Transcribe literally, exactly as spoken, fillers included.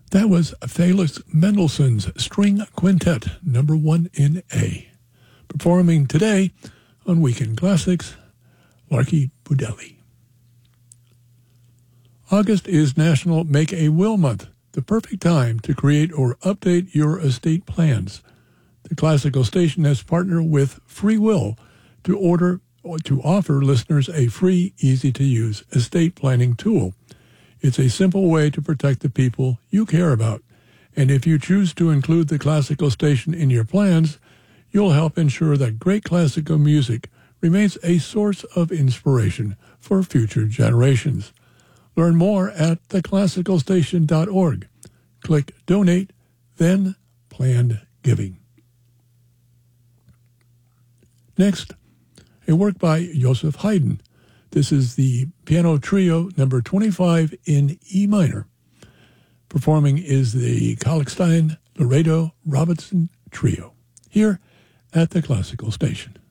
That was Felix Mendelssohn's String Quintet, number one in A. Performing today on Weekend Classics, Larky Budelli. August is National Make a Will Month, the perfect time to create or update your estate plans. The Classical Station has partnered with Free Will to order or to offer listeners a free, easy-to-use estate planning tool. It's a simple way to protect the people you care about, and if you choose to include the Classical Station in your plans, you'll help ensure that great classical music remains a source of inspiration for future generations. Learn more at the classical station dot org. Click Donate, then Planned Giving. Next, a work by Joseph Haydn. This is the Piano Trio number twenty-five in E minor. Performing is the Kalkstein Laredo Robinson Trio, here at the Classical Station.